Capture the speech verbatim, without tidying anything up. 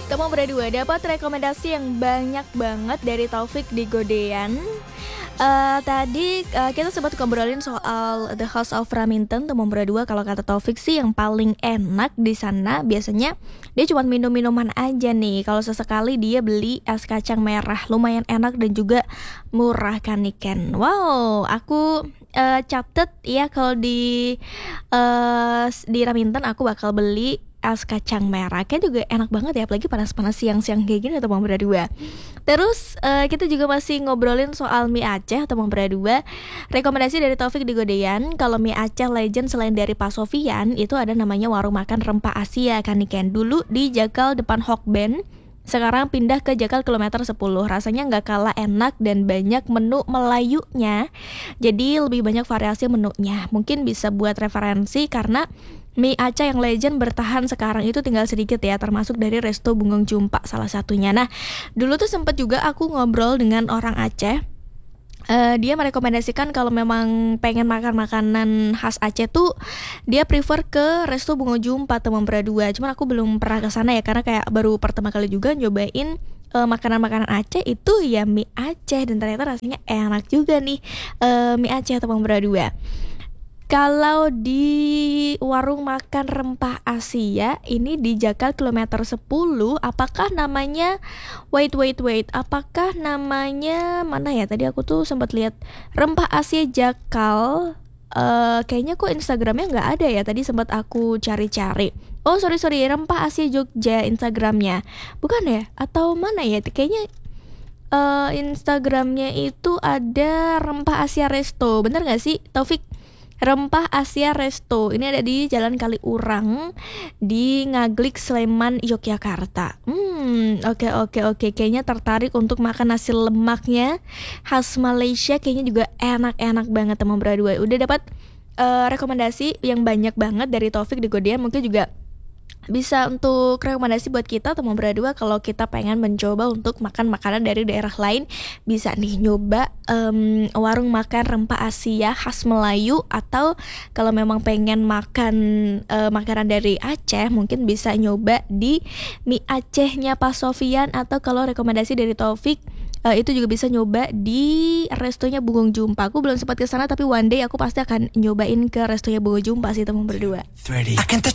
Teman berdua dapat rekomendasi yang banyak banget dari Taufik di Godean. Uh, tadi uh, kita sempat ngobrolin soal The House of Raminten, teman berdua. Kalau kata Taufik sih yang paling enak di sana biasanya dia cuma minum-minuman aja nih. Kalau sesekali dia beli es kacang merah, lumayan enak dan juga murah kan Niken. Wow, aku uh, catet ya kalau di uh, di Raminten aku bakal beli es kacang merah. Kan juga enak banget ya, apalagi panas-panas siang-siang kayak gini teman berdua. Terus uh, kita juga masih ngobrolin soal mie Aceh teman berdua. Rekomendasi dari Taufik di Godean. Kalau mie Aceh legend selain dari Pak Sofian, itu ada namanya warung makan Rempah Asia kan Niken. Dulu di Jakal depan Hokben, sekarang pindah ke Jakal kilometer sepuluh. Rasanya gak kalah enak dan banyak menu Melayunya. Jadi lebih banyak variasi menunya. Mungkin bisa buat referensi karena mie Aceh yang legend bertahan sekarang itu tinggal sedikit ya, termasuk dari Resto Bungong Jumpa salah satunya. Nah, dulu tuh sempet juga aku ngobrol dengan orang Aceh. Uh, dia merekomendasikan kalau memang pengen makan makanan khas Aceh tuh dia prefer ke Resto Bungo Jumpa teman berdua. Cuman aku belum pernah ke sana ya, karena kayak baru pertama kali juga nyobain uh, makanan-makanan Aceh itu ya mie Aceh, dan ternyata rasanya enak juga nih uh, mie Aceh teman berdua. Kalau di warung makan Rempah Asia ini di Jakal kilometer sepuluh, apakah namanya wait wait wait apakah namanya mana ya, tadi aku tuh sempat lihat Rempah Asia Jakal. Uh, kayaknya kok Instagramnya nggak ada ya, tadi sempat aku cari-cari. Oh sorry sorry Rempah Asia Jogja Instagramnya, bukan ya, atau mana ya, kayaknya uh, Instagramnya itu ada Rempah Asia Resto, bener nggak sih Taufik? Rempah Asia Resto ini ada di Jalan Kaliurang di Ngaglik, Sleman, Yogyakarta. Hmm, oke okay, oke okay, oke. Okay. Kayaknya tertarik untuk makan nasi lemaknya khas Malaysia. Kayaknya juga enak-enak banget teman berdua. Udah dapat uh, rekomendasi yang banyak banget dari Taufik di Godean. Mungkin juga bisa untuk rekomendasi buat kita teman berdua. Kalau kita pengen mencoba untuk makan makanan dari daerah lain, bisa nih nyoba um, warung makan Rempah Asia khas Melayu. Atau kalau memang pengen makan uh, makanan dari Aceh, mungkin bisa nyoba di mie Acehnya Pak Sofian. Atau kalau rekomendasi dari Taufik, Uh, itu juga bisa nyoba di restonya Bungong Jumpa. Aku belum sempat ke sana, tapi one day aku pasti akan nyobain ke restonya Bungong Jumpa sih teman berdua.